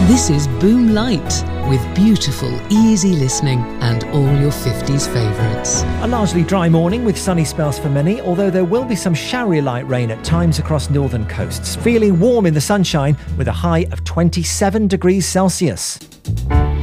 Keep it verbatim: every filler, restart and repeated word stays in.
This is Boom Light, with beautiful, easy listening and all your fifties favourites. A largely dry morning with sunny spells for many, although there will be some showery light rain at times across northern coasts. Feeling warm in the sunshine with a high of twenty-seven degrees Celsius.